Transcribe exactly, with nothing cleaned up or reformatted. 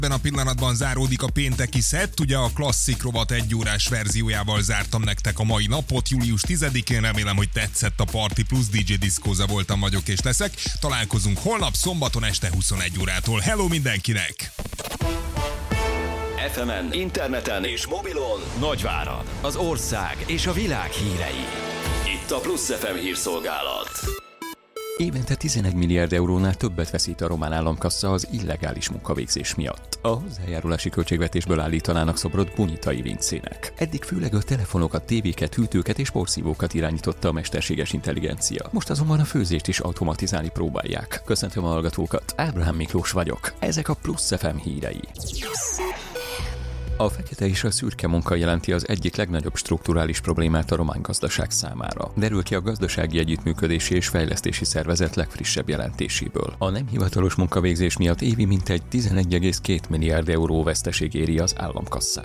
Ebben a pillanatban záródik a pénteki szett, ugye a klasszik rovat egyórás verziójával zártam nektek a mai napot, július tizedikén, remélem, hogy tetszett a Party Plus, dé dzsé Diszkóza voltam, vagyok és leszek. Találkozunk holnap szombaton este huszonegy órától. Hello mindenkinek! ef emen, interneten és mobilon Nagyvárad, az ország és a világ hírei. Itt a Plusz ef em hírszolgálat. Évente tizenegy milliárd eurónál többet veszít a román államkassa az illegális munkavégzés miatt. A hozzájárulási költségvetésből állítanának szobrot Bunyitai Vincének. Eddig főleg a telefonokat, tévéket, hűtőket és porszívókat irányította a mesterséges intelligencia. Most azonban a főzést is automatizálni próbálják. Köszöntöm a hallgatókat, Ábrahám Miklós vagyok. Ezek a Plusz ef em hírei. A fekete és a szürke munka jelenti az egyik legnagyobb strukturális problémát a román gazdaság számára. Derül ki a Gazdasági Együttműködési és Fejlesztési Szervezet legfrissebb jelentéséből. A nem hivatalos munkavégzés miatt évi mintegy tizenegy egész két milliárd euró veszteség éri az államkasszát.